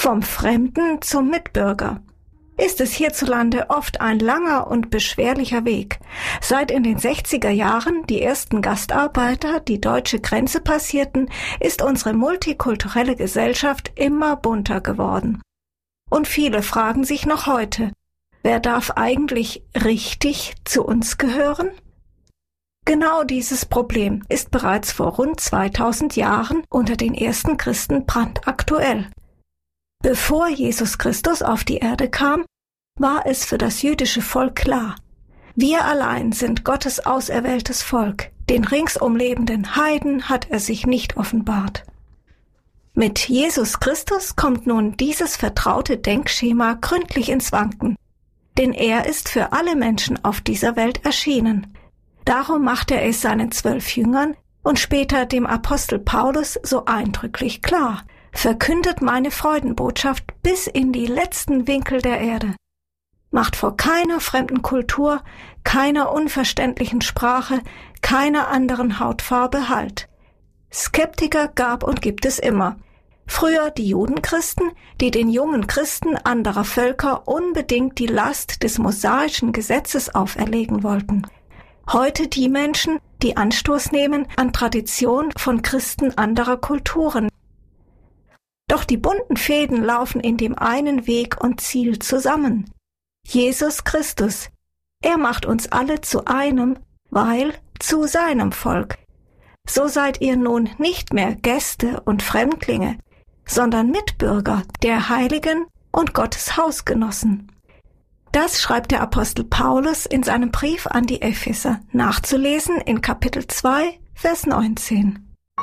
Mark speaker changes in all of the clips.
Speaker 1: Vom Fremden zum Mitbürger ist es hierzulande oft ein langer und beschwerlicher Weg. Seit in den 60er Jahren die ersten Gastarbeiter die deutsche Grenze passierten, ist unsere multikulturelle Gesellschaft immer bunter geworden. Und viele fragen sich noch heute, wer darf eigentlich richtig zu uns gehören? Genau dieses Problem ist bereits vor rund 2000 Jahren unter den ersten Christen brandaktuell. Bevor Jesus Christus auf die Erde kam, war es für das jüdische Volk klar: Wir allein sind Gottes auserwähltes Volk, den ringsum lebenden Heiden hat er sich nicht offenbart. Mit Jesus Christus kommt nun dieses vertraute Denkschema gründlich ins Wanken, denn er ist für alle Menschen auf dieser Welt erschienen. Darum macht er es seinen 12 Jüngern und später dem Apostel Paulus so eindrücklich klar: Verkündet meine Freudenbotschaft bis in die letzten Winkel der Erde. Macht vor keiner fremden Kultur, keiner unverständlichen Sprache, keiner anderen Hautfarbe Halt. Skeptiker gab und gibt es immer. Früher die Judenchristen, die den jungen Christen anderer Völker unbedingt die Last des mosaischen Gesetzes auferlegen wollten. Heute die Menschen, die Anstoß nehmen an Tradition von Christen anderer Kulturen. Doch die bunten Fäden laufen in dem einen Weg und Ziel zusammen: Jesus Christus. Er macht uns alle zu einem, weil zu seinem Volk. So seid ihr nun nicht mehr Gäste und Fremdlinge, sondern Mitbürger der Heiligen und Gottes Hausgenossen. Das schreibt der Apostel Paulus in seinem Brief an die Epheser, nachzulesen in Kapitel 2, Vers 19.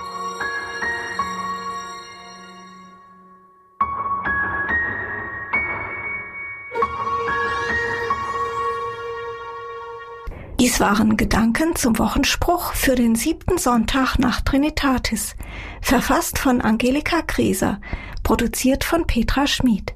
Speaker 1: Dies waren Gedanken zum Wochenspruch für den 7. Sonntag nach Trinitatis, verfasst von Angelika Grieser, produziert von Petra Schmid.